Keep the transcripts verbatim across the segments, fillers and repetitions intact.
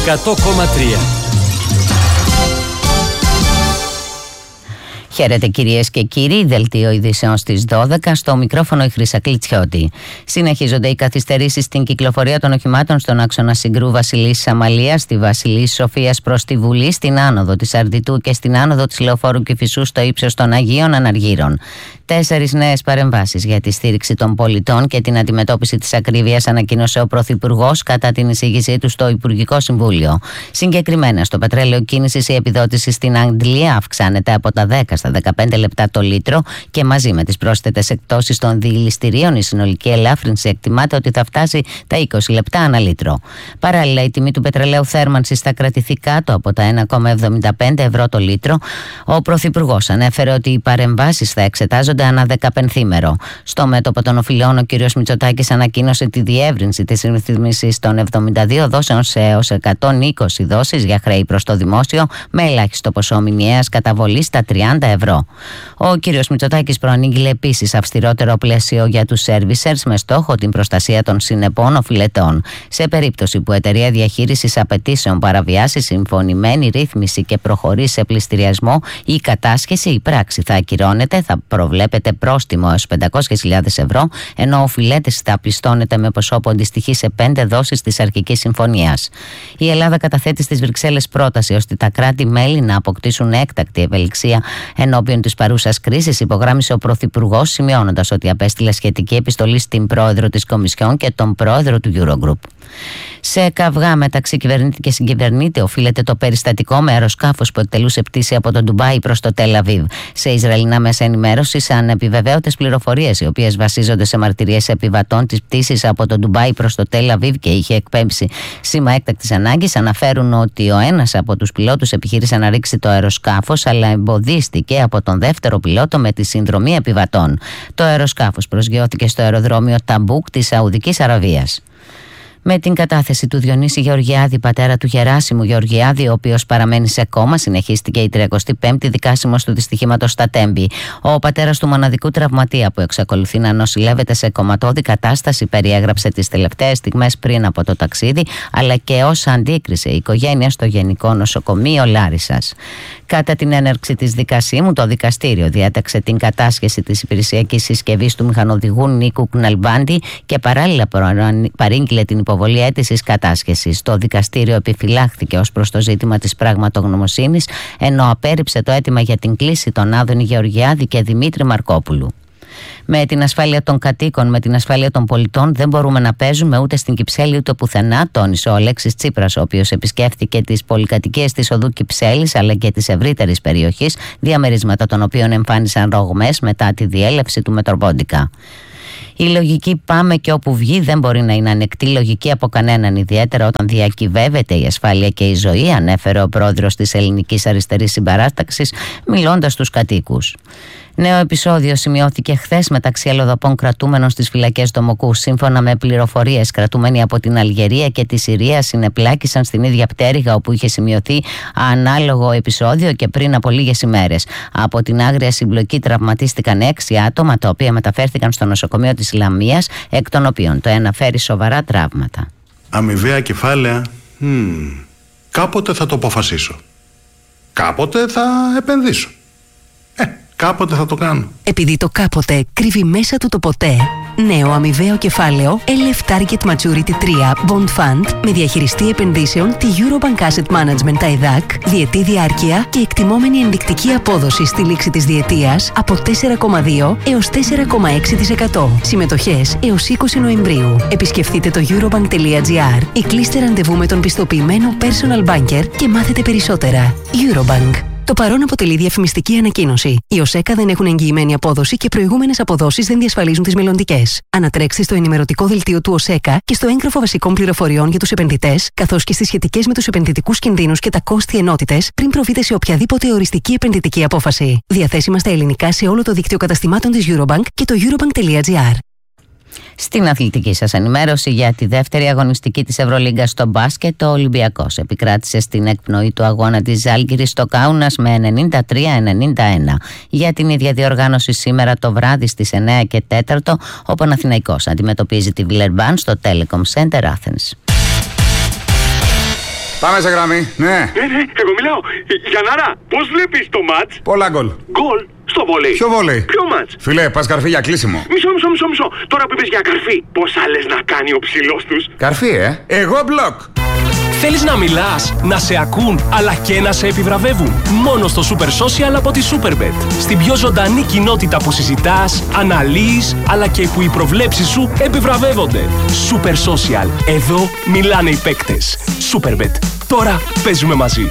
εκατό κόμμα τρία. Χαίρετε κυρίες και κύριοι, δελτίο ειδήσεων στις δώδεκα, στο μικρόφωνο η Χρύσα Κλιτσιώτη. Συνεχίζονται οι καθυστερήσεις στην κυκλοφορία των οχημάτων στον άξονα Συγκρού Βασιλής Αμαλίας, στη Βασιλής Σοφίας προς τη Βουλή, στην άνοδο της Αρδιτού και στην άνοδο της Λεωφόρου Κηφισού στο ύψος των Αγίων Αναργύρων. Τέσσερις νέες παρεμβάσεις για τη στήριξη των πολιτών και την αντιμετώπιση της ακρίβειας ανακοίνωσε ο Πρωθυπουργός κατά την εισήγησή του στο Υπουργικό Συμβούλιο. Συγκεκριμένα, στο πετρέλαιο κίνησης η επιδότηση στην Αγγλία αυξάνεται από τα δέκα στα δεκαπέντε λεπτά το λίτρο και μαζί με τις πρόσθετες εκτόσεις των διηληστηρίων η συνολική ελάφρυνση εκτιμάται ότι θα φτάσει τα είκοσι λεπτά ανά λίτρο. Παράλληλα, η τιμή του πετρελαίου θέρμανσης θα κρατηθεί κάτω από τα ένα κόμμα εβδομήντα πέντε ευρώ το λίτρο. Ο Πρωθυπουργός ανέφερε ότι οι παρεμβάσεις θα εξετάζονται ανά δεκαπενθήμερο. Στο μέτωπο των οφειλών, ο κ. Μητσοτάκης ανακοίνωσε τη διεύρυνση της ρύθμισης των εβδομήντα δύο δόσεων σε έως εκατόν είκοσι δόσεις για χρέη προς το δημόσιο, με ελάχιστο ποσό μηνιαίας καταβολής στα τριάντα ευρώ. Ο κ. Μητσοτάκης προανήγγειλε επίσης αυστηρότερο πλαίσιο για τους servicers με στόχο την προστασία των συνεπών οφειλετών. Σε περίπτωση που εταιρεία διαχείρισης απαιτήσεων παραβιάσει συμφωνημένη ρύθμιση και προχωρεί σε πληστηριασμό ή κατάσχεση, η πράξη θα ακυρώνεται, θα προβλέπεται πρόστιμο έως πεντακόσιες χιλιάδες ευρώ, ενώ ο οφειλέτης θα πληστώνεται με ποσό που αντιστοιχεί σε πέντε δόσεις της αρχικής συμφωνίας. Η Ελλάδα καταθέτει στις Βρυξέλλες πρόταση ώστε τα κράτη-μέλη να αποκτήσουν έκτακτη ευελιξία ενώπιον της παρούσας κρίσης, υπογράμμισε ο Πρωθυπουργός, σημειώνοντας ότι απέστειλε σχετική επιστολή στην πρόεδρο της Κομισιόν και τον πρόεδρο του Eurogroup. Σε καυγά μεταξύ κυβερνήτη και συγκυβερνήτη οφείλεται το περιστατικό με αεροσκάφος που εκτελούσε πτήση από το Ντουμπάι προς το Τελ Αβίβ. Σε Ισραηλινά μέσα ενημέρωσης, ανεπιβεβαίωτες πληροφορίες, οι οποίες βασίζονται σε μαρτυρίες επιβατών της πτήσης από το Ντουμπάι προς το Τελ Αβίβ και είχε εκπέμψει σήμα έκτακτης ανάγκης, αναφέρουν ότι ο ένας από τους πιλότους επιχείρησε να ρίξει το αεροσκάφος, αλλά εμποδίστηκε από τον δεύτερο πιλότο με τη συνδρομή επιβατών. Το αεροσκάφος προσγειώθηκε στο αεροδρόμιο Ταμπούκ της Σαουδικής Αραβίας. Με την κατάθεση του Διονύση Γεωργιάδη, πατέρα του Γεράσιμου Γεωργιάδη, ο οποίος παραμένει σε κόμμα, συνεχίστηκε η τριακοστή πέμπτη δικάσιμος του δυστυχήματος στα Τέμπη. Ο πατέρας του μοναδικού τραυματία, που εξακολουθεί να νοσηλεύεται σε κομματώδη κατάσταση, περιέγραψε τις τελευταίες στιγμές πριν από το ταξίδι, αλλά και όσα αντίκρισε η οικογένεια στο Γενικό Νοσοκομείο Λάρισσας. Κατά την έναρξη της δικασίμου, το δικαστήριο διέταξε την κατάσχεση της υπηρεσιακής συσκευής του μηχανοδηγού Νίκου Κναλμπάντη και παράλληλα παρήγγειλε την υποβολή αίτησης κατάσχεσης. Το δικαστήριο επιφυλάχθηκε ως προς το ζήτημα της πραγματογνωμοσύνης, ενώ απέρριψε το αίτημα για την κλίση των Άδωνη Γεωργιάδη και Δημήτρη Μαρκόπουλου. Με την ασφάλεια των κατοίκων, με την ασφάλεια των πολιτών δεν μπορούμε να παίζουμε ούτε στην Κυψέλη ούτε πουθενά, τόνισε ο Αλέξης Τσίπρας, ο οποίος επισκέφθηκε τις πολυκατοικίες της οδού Κυψέλης αλλά και της ευρύτερης περιοχής, διαμερίσματα των οποίων εμφάνισαν ρογμές μετά τη διέλευση του Μετροπόντικα. Η λογική «πάμε και όπου βγει» δεν μπορεί να είναι ανεκτή λογική από κανέναν, ιδιαίτερα όταν διακυβεύεται η ασφάλεια και η ζωή, ανέφερε ο πρόεδρος της Ελληνικής Αριστερής Συμπαράταξης, μιλώντας στους κατοίκους. Νέο επεισόδιο σημειώθηκε χθες μεταξύ αλλοδαπών κρατούμενων στις φυλακές Δομοκού. Σύμφωνα με πληροφορίες, κρατούμενοι από την Αλγερία και τη Συρία συνεπλάκησαν στην ίδια πτέρυγα όπου είχε σημειωθεί ανάλογο επεισόδιο και πριν από λίγες ημέρες. Από την άγρια συμπλοκή τραυματίστηκαν έξι άτομα, τα οποία μεταφέρθηκαν στο νοσοκομείο της Λαμίας, εκ των οποίων το ένα φέρει σοβαρά τραύματα. Αμοιβαία κεφάλαια. Hmm. Κάποτε θα το αποφασίσω. Κάποτε θα επενδύσω. Ε, κάποτε θα το κάνω. Επειδή το κάποτε κρύβει μέσα του το ποτέ, νέο αμοιβαίο κεφάλαιο ελ εφ Target Maturity τρία Bond Fund με διαχειριστή επενδύσεων τη Eurobank Asset Management τα ΕΔΑΚ, διετή διάρκεια και εκτιμόμενη ενδεικτική απόδοση στη λήξη της διετίας από τέσσερα κόμμα δύο έως τέσσερα κόμμα έξι τοις εκατό. Συμμετοχές έως είκοσι Νοεμβρίου. Επισκεφτείτε το eurobank τελεία gr ή κλείστε ραντεβού με τον πιστοποιημένο personal banker και μάθετε περισσότερα. Eurobank. Το παρόν αποτελεί διαφημιστική ανακοίνωση. Οι ΟΣΕΚΑ δεν έχουν εγγυημένη απόδοση και προηγούμενες αποδόσεις δεν διασφαλίζουν τις μελλοντικές. Ανατρέξτε στο ενημερωτικό δελτίο του ΟΣΕΚΑ και στο έγγραφο βασικών πληροφοριών για τους επενδυτές, καθώς και στις σχετικές με τους επενδυτικούς κινδύνους και τα κόστη ενότητες, πριν προβείτε σε οποιαδήποτε οριστική επενδυτική απόφαση. Διαθέσιμα στα ελληνικά σε όλο το δίκτυο καταστημάτων της Eurobank και το eurobank τελεία gr. Στην αθλητική σας ενημέρωση για τη δεύτερη αγωνιστική της Ευρωλίγκας στο μπάσκετ, ο Ολυμπιακός επικράτησε στην εκπνοή του αγώνα της Ζάλγκιρης στο Κάουνας με ενενήντα τρία ενενήντα ένα. Για την ίδια διοργάνωση σήμερα το βράδυ στις εννέα και τέσσερα ο Παναθηναϊκός αντιμετωπίζει τη Βιλερμπάν στο Telecom Center Athens. Πάμε σε γραμμή, ναι. Ναι, ναι, εγώ μιλάω. Γιαννάρα, πώς βλέπεις το μάτς? Πολλά γκολ. Γκολ στο βόλεϊ. Ποιο βόλεϊ? Ποιο μάτς? Φιλέ, πας καρφί για κλείσιμο. Μισό, μισό, μισό, μισό. Τώρα που είπες για καρφί, πώς άλλες να κάνει ο ψηλός τους? Καρφί, ε. Εγώ μπλοκ. Θέλεις να μιλάς, να σε ακούν, αλλά και να σε επιβραβεύουν? Μόνο στο Super Social από τη Superbet. Στην πιο ζωντανή κοινότητα που συζητάς, αναλύεις, αλλά και που οι προβλέψεις σου επιβραβεύονται. Super Social. Εδώ μιλάνε οι παίκτες. Superbet. Τώρα παίζουμε μαζί.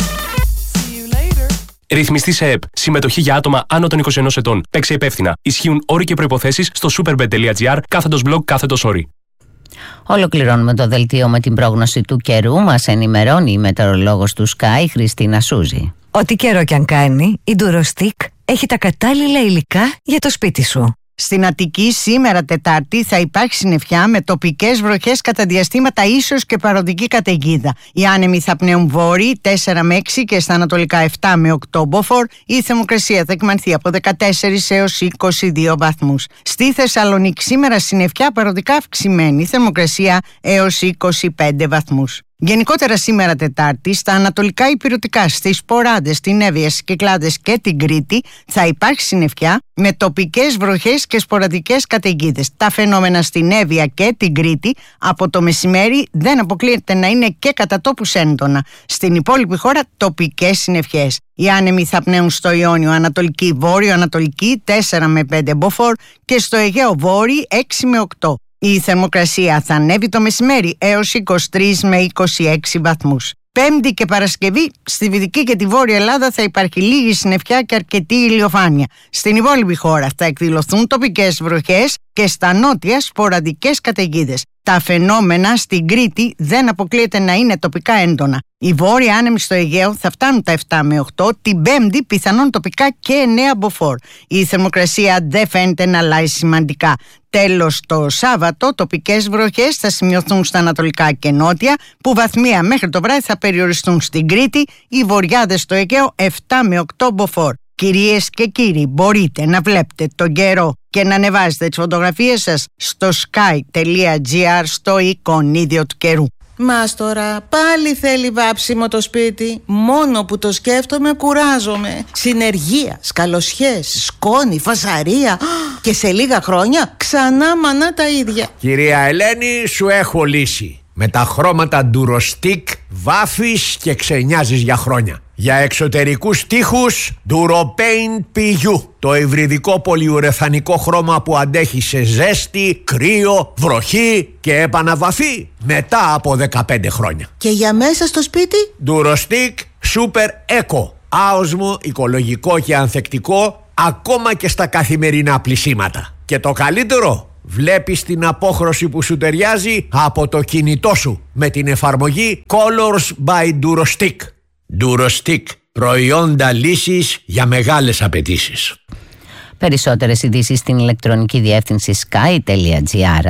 Ρυθμιστή σε ΕΠ. Συμμετοχή για άτομα άνω των είκοσι ενός ετών. Παίξε υπεύθυνα. Ισχύουν όροι και προϋποθέσεις στο superbet.gr κάθετος blog κάθετος όροι. Ολοκληρώνουμε το δελτίο με την πρόγνωση του καιρού. Μας ενημερώνει η μετεωρολόγος του Sky, Χριστίνα Σούζη. Ό,τι καιρό κι αν κάνει, η Durostick έχει τα κατάλληλα υλικά για το σπίτι σου. Στην Αττική σήμερα Τετάρτη θα υπάρχει συννεφιά με τοπικές βροχές κατά διαστήματα ίσως και παροδική καταιγίδα. Οι άνεμοι θα πνέουν βόρειοι τέσσερα με έξι και στα ανατολικά επτά με οκτώ μποφόρ. Η θερμοκρασία θα εκμανθεί από δεκατέσσερα έως είκοσι δύο βαθμούς. Στη Θεσσαλονίκη σήμερα συννεφιά παροδικά αυξημένη, θερμοκρασία έως είκοσι πέντε βαθμούς. Γενικότερα σήμερα Τετάρτη στα ανατολικά υπηρετικά, στις Ποράντες, στην Εύβοια, στις Κυκλάδες και την Κρήτη θα υπάρχει συννεφιά με τοπικές βροχές και σποραδικές καταιγίδες. Τα φαινόμενα στην Εύβοια και την Κρήτη από το μεσημέρι δεν αποκλείεται να είναι και κατά τόπους έντονα. Στην υπόλοιπη χώρα τοπικές συννεφιές. Οι άνεμοι θα πνέουν στο Ιόνιο Ανατολική Βόρειο-Ανατολική τέσσερα με πέντε μποφόρ και στο Αιγαίο Βόρειο έξι με οκτώ. Η θερμοκρασία θα ανέβει το μεσημέρι έως είκοσι τρεις με είκοσι έξι βαθμούς. Πέμπτη και Παρασκευή στη Δυτική και τη Βόρεια Ελλάδα θα υπάρχει λίγη συννεφιά και αρκετή ηλιοφάνεια. Στην υπόλοιπη χώρα θα εκδηλωθούν τοπικές βροχές και στα νότια σποραδικές καταιγίδες. Τα φαινόμενα στην Κρήτη δεν αποκλείεται να είναι τοπικά έντονα. Οι βόρειοι άνεμοι στο Αιγαίο θα φτάνουν τα επτά με οκτώ, την Πέμπτη πιθανόν τοπικά και εννέα μποφόρ. Η θερμοκρασία δεν φαίνεται να αλλάζει σημαντικά. Τέλος, το Σάββατο τοπικές βροχές θα σημειωθούν στα ανατολικά και νότια, που βαθμία μέχρι το βράδυ θα περιοριστούν στην Κρήτη, οι βορειάδες στο Αιγαίο επτά με οκτώ μποφόρ. Κυρίες και κύριοι, μπορείτε να βλέπετε τον καιρό και να ανεβάζετε τις φωτογραφίες σας στο sky.gr στο εικονίδιο του καιρού. Μας τώρα πάλι θέλει βάψιμο το σπίτι. Μόνο που το σκέφτομαι κουράζομαι. Συνεργεία, σκαλοσιές, σκόνη, φασαρία. Και σε λίγα χρόνια ξανά μανά τα ίδια. Κυρία Ελένη, σου έχω λύση. Με τα χρώματα Durostick βάφεις και ξενιάζεις για χρόνια. Για εξωτερικούς τοίχους Duropaint πι γιου. Το υβριδικό πολυουρεθανικό χρώμα που αντέχει σε ζέστη, κρύο, βροχή και επαναβαφή μετά από δεκαπέντε χρόνια. Και για μέσα στο σπίτι Durostick Super Eco. Άοσμο, οικολογικό και ανθεκτικό ακόμα και στα καθημερινά πλυσίματα. Και το καλύτερο, βλέπεις την απόχρωση που σου ταιριάζει από το κινητό σου με την εφαρμογή Colors by Durostick. Durostick, προϊόντα λύσης για μεγάλες απαιτήσεις. Περισσότερες ειδήσεις στην ηλεκτρονική διεύθυνση sky.gr.